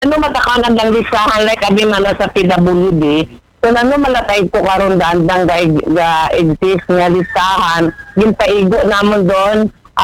ano matakanan ng listahan like abi man sa PWD. So ano malatay ko karon dandang ga exist nga listahan, ginpaigo namon doon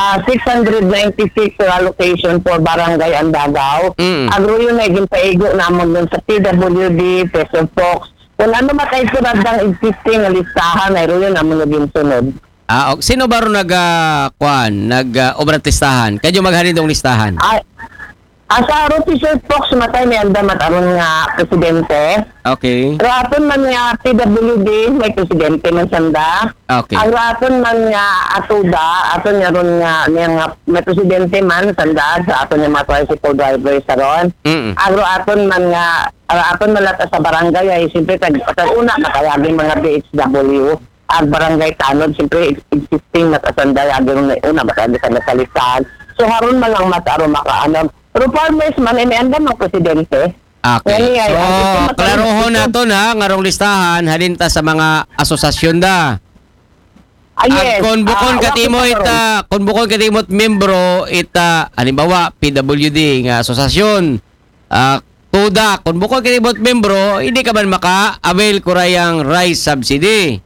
696 allocation for barangay Andagaw. Agro yun ay ginpaigo namon doon sa PWD, Peso Fox. Kung ano matay ko dandang existing nga listahan, ay yun namon yung sunod. Sino ba ro obra listahan? Kadyo maghalin dong listahan? Sa Peso Fox matay may anda mataron nga presidente. Okay. Raton man nga PWD may presidente man sanda. Okay. Ang raton man nga atuda, aton nga ron nga may presidente man sanda sa aton nga mga tricycle driver sa ron. Ang aton man nga aton malata sa barangay ay siyempre una nakayagin mga BHW. Ang barangay tanod siyempre existing natasanda yagin una baka sa nasalitan. So haron man lang mataro makaanam. Pero farmers man, may anda ng presidente. Okay. So, klarohon na ito na, ngarong listahan, halinta sa mga asosasyon da. Yes. Kung bukon katimot membro, halimbawa, PWD nga asosasyon, tuda, kung bukon katimot membro, hindi ka man maka-avail kurayang rice subsidy.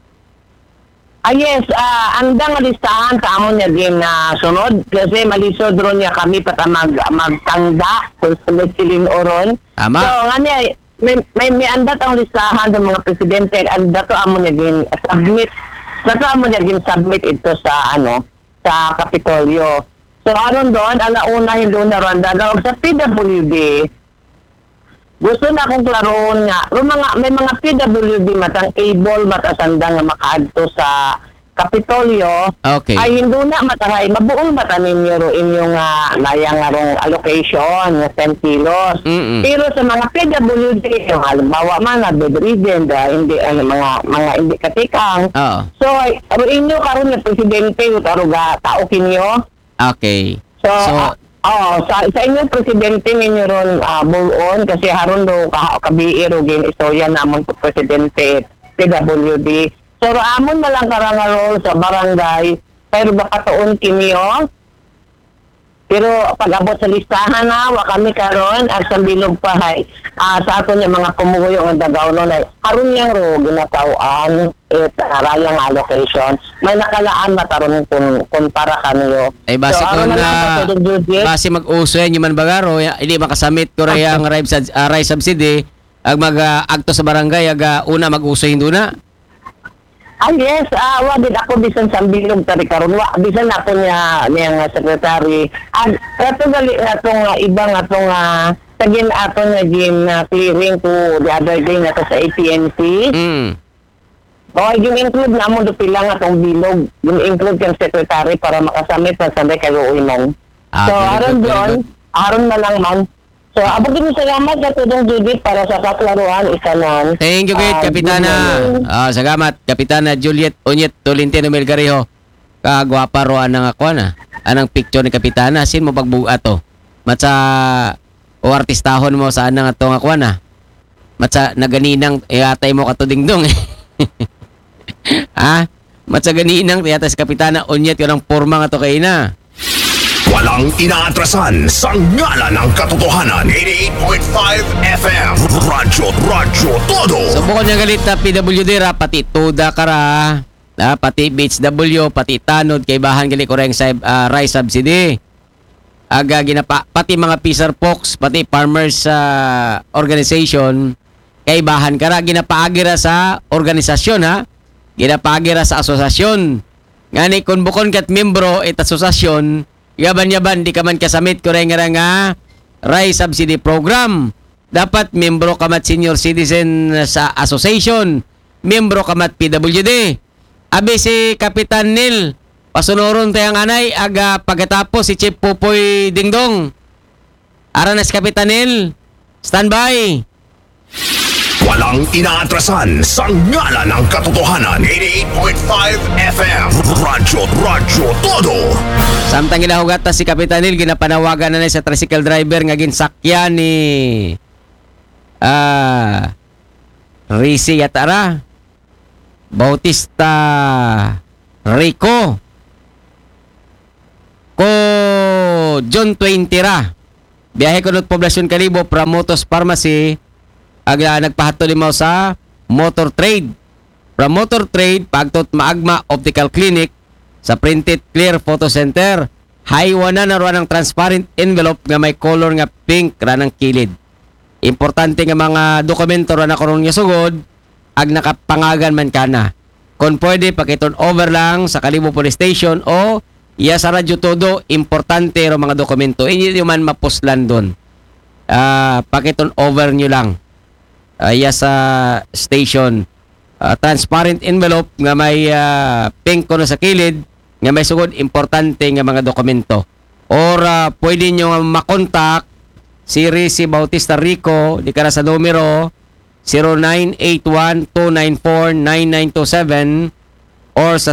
Yes, andang listahan sa amon niya din na sunod kasi malisod ron niya kami pata magtangda kung silin oron. Tama. So, ngani, may andat ang listahan ng mga presidente anda to amon niya din submit. Nato amon niya din submit ito sa sa Kapitolyo. So, aron doon, alauna hindi na ron dalaw sa PWD. Gusto na akong klaroon nga, may mga PWD matang able matasanda nga makaadto sa Kapitolyo. Okay. Ay hindi na matahay, mabuong mata ninyo ro inyong layang arong allocation nga 10 kilos. Pero sa mga PWD, yung halimbawa man na bedridden, hindi mga hindi katikang. So aro inyo karon nga presidente aro ga tao kinyo. Okay. So sa inyong presidente ninyo ron buon kasi haron do kabiiro gin istorya namon po presidente PWD. So amon na lang karangarol sa barangay pero baka tuon kinyo. Pero pag-abot sa listahan na wa kami karon at sa bilog pa hay sa aton yung mga pumuyo ang dagaw nun ay haron yang ro ginatawaan rayang allocation may nakalaan mataron kung para kanyo ay base so, base mag-uso yan yung man bagaro hindi makasamit ko rayang rice subsidy ag mag-agto sa barangay una mag-uso hindi na. Yes, wagid ako bisan sa bilog tari karon wa bisan ako niya nga secretary. Ato gali atong ibang atong tagin ato nga gin clearing to the other day na sa APNC. Yung include namon do pila nga atong bilog, yung include kang secretary para makasamit sa sanday kayo uiman. So aron doon, aron na lang man. So, abot din salamat sa tudong Judith para sa kaklaruhan isanon. Thank you, Kapitana. Salamat, Kapitana Juliet Onyet Tolentino Melgarejo. Kagwapa ro anang ako na. Anang picture ni Kapitana. Sin mo pagbuga to. Matsa o artistahon mo sa anang atong ako na. Matsa naganinang atay mo katudingdong. Matsa ganinang yata si Kapitana Onyet yun ang porma nga to kayo na. Walang inaatrasan sa ngalan ng katotohanan. 88.5 FM Radyo Todo. So bukod niya galit na PWD ra, pati Tuda kara, pati BHW, pati Tanod, kay bahan galit ko rin rice subsidy. Pati mga Peace Fox, pati Farmers Organization, kay bahan kara, ginapaagira sa organisasyon ha. Ginapaagira sa asosasyon. Ngani kung bukod kat membro it asosasyon, yaban di ka man kasamit ko rin nga rice subsidy program. Dapat membro ka mat senior citizen sa association. Membro ka mat PWD. Abi si Kapitan Nil, pasunuron tayang anay, pagkatapos si Chief Pupoy Dingdong. Ara na si Kapitan Nil. Standby. Walang inaatrasan sa ngalan ng katotohanan. 88.5 FM Radyo Todo. Samtang ilahugata si Kapitan Nil, ginapanawagan na sa tricycle driver nga ginsakyan ni Risi Yatara Bautista Rico ko John 20 ra biyahe kunot poblasyon Kalibo from Motos Pharmacy nagpahatto limaw sa Motor Trade. From Motor Trade pagtot Maagma Optical Clinic sa Printed Clear Photo Center. Haywa na naroon ng transparent envelope nga may color nga pink ra ng kilid. Importante nga mga dokumento ra na karon nga sugod ag nakapangagan man kana. Kung pwede pakiturn over lang sa Kalibo Police Station o iya sa Radyo Todo, importante ro mga dokumento. Inyo man mapuslan doon. Pakiturn over nyo lang. Iya sa station. Transparent envelope nga may pink ko sa kilid nga may sugod importante nga mga dokumento. Or pwede nyo nga makontak si Rizzy Bautista Rico di kara sa numero 0981-294-9927 or sa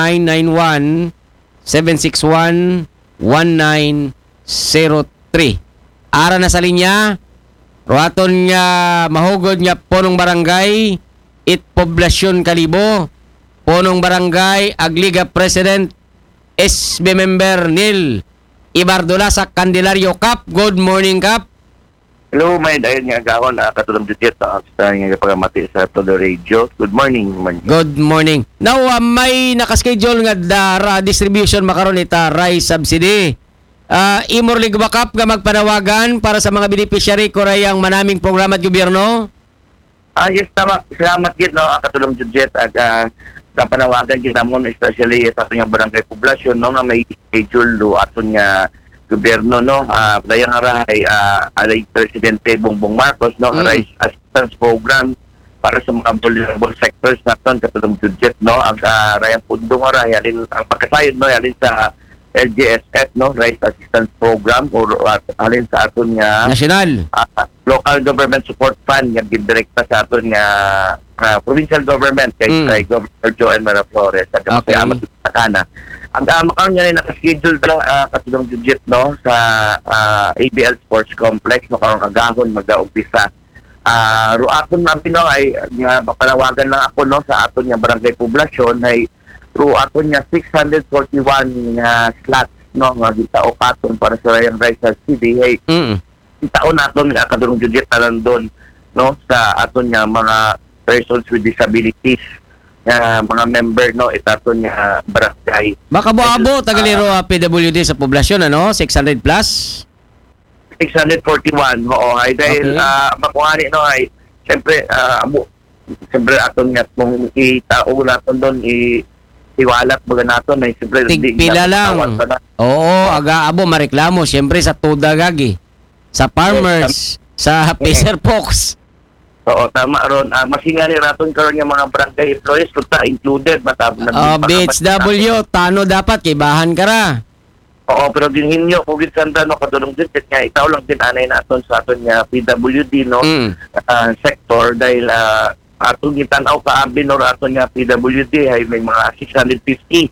0991-761-1903. Ara na sa linya, ruaton nga mahugod nga punong barangay, it poblasyon Kalibo, punong barangay, Agliga President, SB member Nil Ibardula sa Candelario Cup. Good morning, Cup. Hello, may dayon nga gawon katulong dito sa nga pagamati sa Todo Radio. Good morning, man. Good morning. Now, may nakaschedule nga dara distribution makaron ita rice subsidy. Imorlig bakap nga magpanawagan para sa mga beneficiary korayang manaming programa at gobyerno? Yes, tama. Salamat gid no katulong Jujet ag panawagan gid namon especially sa ating barangay poblasyon no nga may schedule do aton nga gobyerno no dayang aray alay Presidente Bongbong Marcos no rice assistance program para sa mga vulnerable sectors naton katulong budget no ang rayang pundo nga ray alin ang pagkasayod no alin sa LGSF no rice assistance program or alin sa aton nga National local government support fund nga gidirekta sa aton nga provincial government kay Governor Joel Mara Flores at Okay. Amat Sakana. Ang makaroon niya naka-schedule lang katulong budget no sa ABL Sports Complex no karong kagahon mag-umpisa. Ruaton na pino ay nga panawagan lang ako no sa aton nga barangay poblasyon ay ruaton nga 641 slots no nga gitao paton para sa Rayang Rice City ay taon naton nga katulong budget na doon no sa aton nga mga persons with disabilities mga member no itaton nga barangay. Makabo-abo tagaliro PWD sa poblasyon ano 600 plus 641 oo ay dahil makuhani no ay siyempre siyempre aton nga kung itao naton doon iwalat baga naton ay siyempre tigpila lang. Oo, aga-abo mareklamo siyempre sa tuda gagi sa farmers sa Fisher Fox. Oo, tama ron. Masingani raton karon nga mga barangay employees kuta included matab na BHW tano dapat kay bahan kara. Oo, pero dinhinyo kung gitsanda no katulong din nga itaw lang din anay naton sa aton nga PWD no sector dahil aton gitanaw kaabi no aton nga PWD ay may mga 650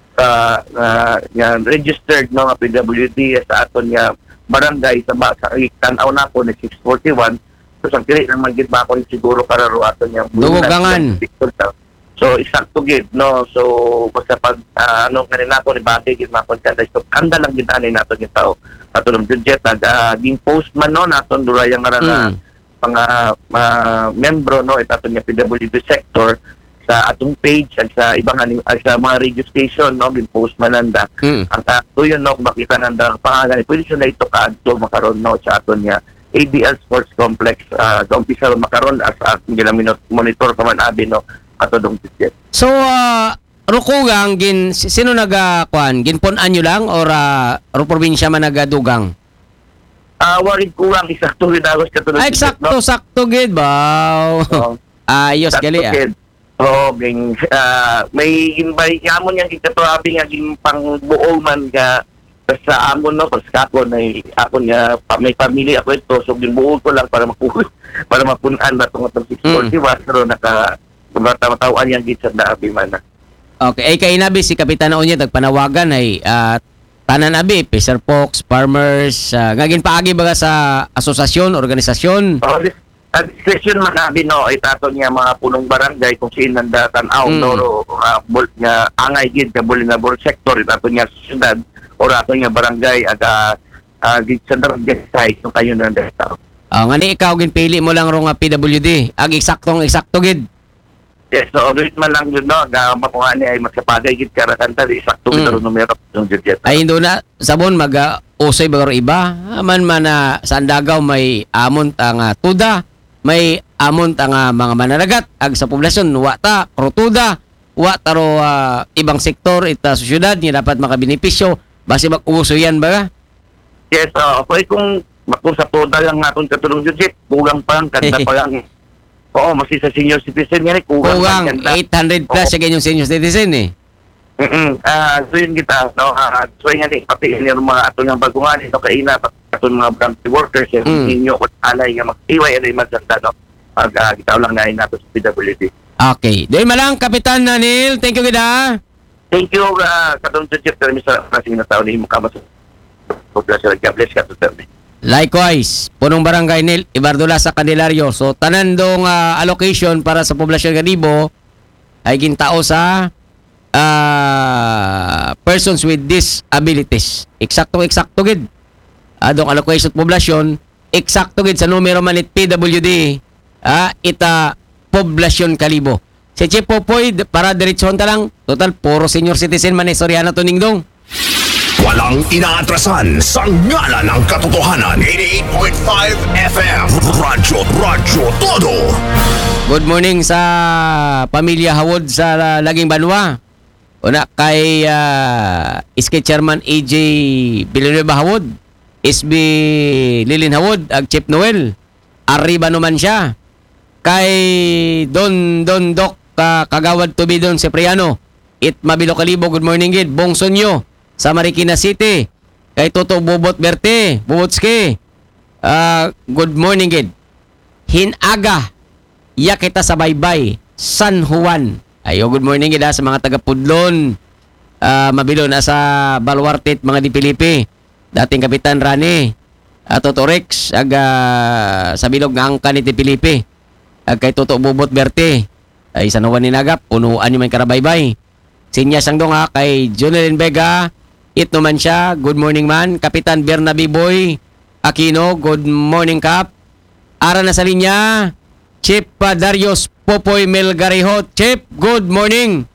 nga registered no nga PWD sa aton nga barangay sa tanaw na ko na 641. So, sa kiri ng magigit ba ako siguro para ruaton yung Dugugangan. So, isakto gid, no? So, basta pag, kanina ako ni Bate, gid makon kada. So, kanda lang gid anay nato yung tao. Katulong budget, ging postman, no? Naton durayang nga na mga membro, no? Itaton yung PWD sector sa atong page at sa ibang sa mga radio station, no? Ging postman nanda. Ang tato yun, no? Makita nanda ang pangalan. Pwede siya na ito kaadto makaroon, no? Sa aton niya. ABL Sports Complex sa umpisa makaron as monitor pa man abi no katudong budget. So rukugang sino nagakuan ginpon-an nyo lang or probinsya man nagadugang? Warid ko ang isakto ginagos katudong budget. Eksakto sakto gid ba? Ayos gali Oo, may invite amon yang ikato abi nga ging pangbuo man ga sa amon no kasi ako na ako niya may pamilya ako ito so gibuo ko lang para mapunan na tong 641 pero matawaan yang gid sa daabi man. Okay, ay kay nabi si Kapitan Onya tagpanawagan ay tanan abi Fisher Fox, farmers, nga ginpaagi baga sa asosasyon, organisasyon. Session man abi no itaton nga mga punong barangay kung sino nanda tan-aw no nga angay gid ka vulnerable sector itaton nga syudad or aton nga barangay aga sa daragay side yung kayo na tao. Ngani ikaw ginpili mo lang ro nga PWD. Ag eksakto gid. Yes, so ulit man lang yun, no? Makuha niya ay magkapagay git karakanta, isakto gito numero yung Judget. Ay hindi na sabon usoy bagaro iba. Man na sa Andagaw may amon ang tuda, may amon ang mga mananagat ag sa poblasyon wa ta krotuda, wa taro ibang sektor ita sa syudad nga dapat makabenepisyo base mag-uso yan ba? Yes, kung sa tuda lang atong katulong Judget, kulang pa lang, kanta pa lang. Oo, masi sa senior citizen yan kulang Kuwang 800 plus sa ganyong senior citizen eh. So yun kita, no? So yun nga pati yung mga atong yung bagungan, ito kaina, pati atong mga branch workers, yung ninyo, kung alay nga mag-iway, ano yung magsanda, no? Kita lang na nato sa PWD. Okay. Doon malang, Kapitan Neil. Thank you kita. Thank you, Katong Judge, pero sa klaseng na tao ni Mukama sa populasyon. God bless ka to termi. Likewise, punong barangay Neil, Ibardula sa Candelario. So, tanan dong allocation para sa poblasyon Ganibo ay gintao sa persons with disabilities. Eksakto gid. Adong allocation sa poblasyon, eksakto gid sa numero manit PWD, ita poblasyon Kalibo. Si Chief Popoy, para diretsyon ta lang, total puro senior citizen man Soriano to Ningdong. Walang inaatrasan sa ngalan ng katotohanan. 88.5 FM Radyo Todo. Good morning sa pamilya Hawod sa Laging Banwa. Una kay SK Chairman AJ Villanueva Hawod, SB Lilin Hawod, ag Chief Noel. Arriba naman siya. Kay Don Doc Kagawad Tubidon Cipriano. It Mabilo Kalibo, good morning gid. Bongsonyo sa Marikina City. Kay Toto Bobot Berte, Bobotski. Good morning gid. Hinaga ya kita sa Baybay, San Juan. Ayo, good morning gid sa mga taga Pudlon. Mabilo na sa Balwartit, mga Dipilipi. Dating Kapitan Rani. Toto Rex sa bilog nga angka ni Dipilipi. Kay Toto Bobot Berte. Ay San Juan Ninagap, punuan yung may karabaybay. Sinya sang dong kay Jonelyn Vega. It naman siya. Good morning man. Kapitan Bernabe Boy Aquino. Good morning Kap. Ara na sa linya. Chief Darius Popoy Melgarejo. Chief, good morning.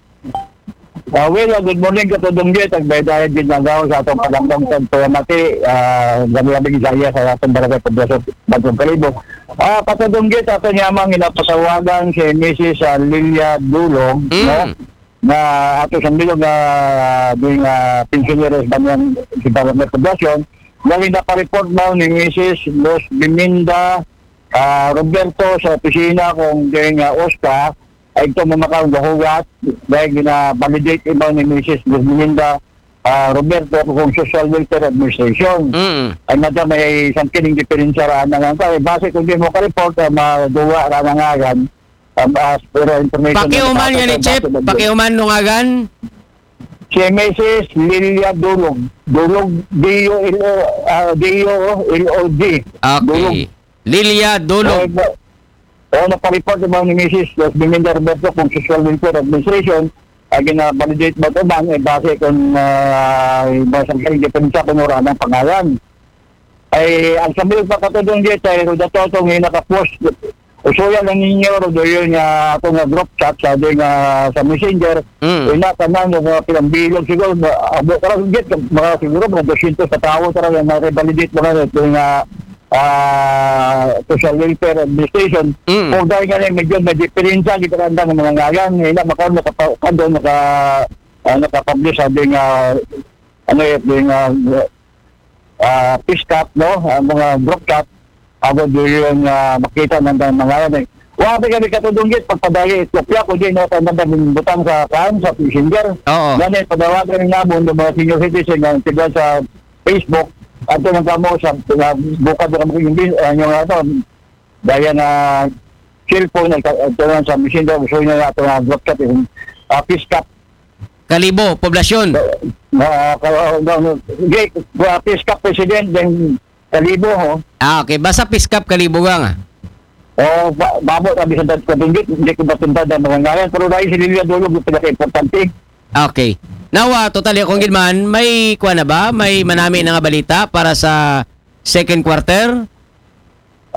Good morning Katudong Jet. Agbaydayan din lang daw sa atong palangdong sa mati. Gami-gami Isaya sa atong barangay Poblasyon Bagong Kalibo. Katudong Jet, ato niyamang inapasawagan si Mrs. Lilia Dulong. No? Na ato sa milog na doing pensioneros banyan si Barangay Poblasyon. Galing na pa-report daw ni Mrs. Los Biminda Roberto sa opisina kung doing OSCA ay ito mamakang gahugat dahil gina-validate iba ni Mrs. Los Biminda Roberto kung Social Welfare Administration. Ay nata may isang kining diferensya raan na nga. Base kung di mo ka-report, maduwa raan na nga pero information Pakiuman nga ni Chip, pakiuman nung agan. Si Mrs. Lilia Dulong. Dulong, D-U-L-O-D. Okay. Lilia Dulong. Napareport ba ni Mrs. Los Biminda Roberto kung Social Welfare Administration ay gina-validate ba ito ba base kung basang kaling diferensya kung oran ng pangalan. Ay, ang sabi pa katulong dito ay Rodatotong yung nakapost usuya lang ninyo, Rodo yun nga ako nga group chat sa Messenger. Inatanan yung mga pinambilog siguro. Karang get, mga siguro mga 200 sa tao talaga na revalidate mga ito yung Social Welfare Administration. Kung dahil nga rin medyo may diferensya, kita randa ng mga ngayon. Hila makaroon nakapublish sabi nga peace cup, no? Mga group chat. Ako doon yung makita ng mga yan. Wabi kami katudunggit, pagpadagi, kopya ko din, butang sa Messenger. Ganit, padawagan ng nabon ng mga senior citizen na tignan sa Facebook. At ito ng kamo sa bukad ng yung dahil na cellphone, ito sa Messenger, gusto nyo ito na group chat, peace cup. Kalibo, poblasyon. Peace cup president, then Kalibo, ho. Okay. Basta Piskap Kalibo nga. Babo, sabi sa dad ko, hindi ko matundad ang mga ngayon. Pero dahil si Lilia Dulog, yung pinaka-importante. Okay. Nawa, totally akong gilman, may kuha na ba? May manami na nga balita para sa second quarter?